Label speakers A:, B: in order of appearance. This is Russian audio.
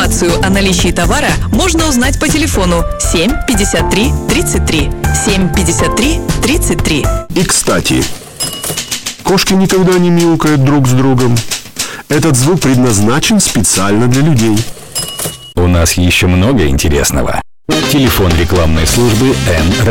A: Информацию о наличии товара можно узнать по телефону 7 53 33. 7 53 33.
B: И, кстати, кошки никогда не мяукают друг с другом. Этот звук предназначен специально для людей.
C: У нас еще много интересного. Телефон рекламной службы Н